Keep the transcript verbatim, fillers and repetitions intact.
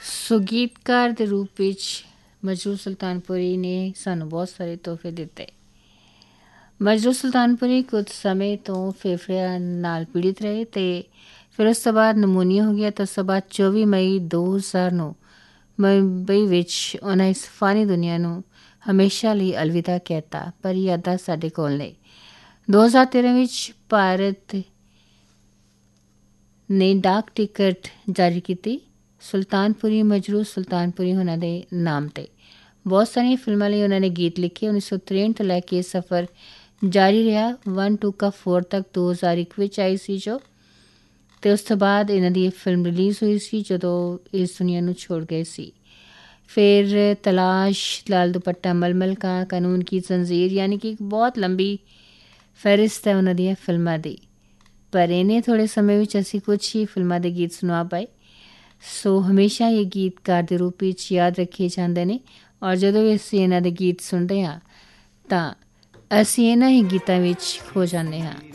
ਸੋ ਗੀਤਕਾਰ ਦੇ ਰੂਪ ਵਿੱਚ ਮਜਰੂ ਸੁਲਤਾਨਪੁਰੀ ਨੇ ਸਾਨੂੰ ਬਹੁਤ ਸਾਰੇ ਤੋਹਫੇ ਦਿੱਤੇ। ਮਜਰੂ ਸੁਲਤਾਨਪੁਰੀ ਕੁਝ ਸਮੇਂ ਤੋਂ ਫੇਫੜਿਆਂ ਨਾਲ ਪੀੜਿਤ ਰਹੇ ਅਤੇ ਫਿਰ ਉਸ ਤੋਂ ਬਾਅਦ ਨਮੂਨੀਆ ਹੋ ਗਿਆ। ਤਾਂ ਉਸ ਤੋਂ ਬਾਅਦ ਚੌਵੀ ਮਈ ਦੋ ਹਜ਼ਾਰ ਨੂੰ ਮੁੰਬਈ ਵਿੱਚ ਉਹਨਾਂ ਇਸ ਫਾਨੀ ਦੁਨੀਆ ਨੂੰ ਹਮੇਸ਼ਾ ਲਈ ਅਲਵਿਦਾ ਕਹਿਤਾ, ਪਰ ਯਾਦਾਂ ਸਾਡੇ ਕੋਲ ਨੇ। ਦੋ ਹਜ਼ਾਰ ਤੇਰ੍ਹਾਂ ਵਿੱਚ ਭਾਰਤ ਨੇ ਡਾਕ ਟਿਕਟ ਜਾਰੀ ਕੀਤੀ ਸੁਲਤਾਨਪੁਰੀ ਮਜਰੂ ਸੁਲਤਾਨਪੁਰੀ ਉਹਨਾਂ ਦੇ ਨਾਮ 'ਤੇ। ਬਹੁਤ ਸਾਰੀਆਂ ਫਿਲਮਾਂ ਲਈ ਉਹਨਾਂ ਨੇ ਗੀਤ ਲਿਖੇ। ਉੱਨੀ ਸੌ ਤ੍ਰੇਹਠ ਤੋਂ ਲੈ ਕੇ ਸਫ਼ਰ ਜਾਰੀ ਰਿਹਾ। ਵਨ ਟੂ ਕਾ ਫੋਰ ਤੱਕ ਦੋ ਹਜ਼ਾਰ ਇੱਕ ਵਿੱਚ ਆਈ ਸੀ ਜੋ, ਅਤੇ ਉਸ ਤੋਂ ਬਾਅਦ ਇਹਨਾਂ ਦੀ ਫਿਲਮ ਰਿਲੀਜ਼ ਹੋਈ ਸੀ ਜਦੋਂ ਇਸ ਦੁਨੀਆ ਨੂੰ ਛੋੜ ਗਏ ਸੀ। ਫਿਰ ਤਲਾਸ਼, ਲਾਲ ਦੁਪੱਟਾ, ਮਲਮਲ ਕਾ, ਕਾਨੂੰਨ ਕੀ ਜ਼ੰਜੀਰ, ਯਾਨੀ ਕਿ ਇੱਕ ਬਹੁਤ ਲੰਬੀ ਫਹਿਰਿਸਤ ਹੈ ਉਹਨਾਂ ਦੀਆਂ ਫਿਲਮਾਂ ਦੀ। ਪਰ ਇਹਨੇ ਥੋੜ੍ਹੇ ਸਮੇਂ ਵਿੱਚ ਅਸੀਂ ਕੁਛ ਹੀ ਫਿਲਮਾਂ ਦੇ ਗੀਤ ਸੁਣਾ ਪਾਏ। ਸੋ ਹਮੇਸ਼ਾ ਇਹ ਗੀਤਕਾਰ ਦੇ ਰੂਪ ਵਿੱਚ ਯਾਦ ਰੱਖੇ ਜਾਂਦੇ ਨੇ। ਔਰ ਜਦੋਂ ਵੀ ਅਸੀਂ ਇਹਨਾਂ ਦੇ ਗੀਤ ਸੁਣਦੇ ਹਾਂ ਤਾਂ ਅਸੀਂ ਇਹਨਾਂ ਹੀ ਗੀਤਾਂ ਵਿੱਚ ਖੋ ਜਾਂਦੇ ਹਾਂ।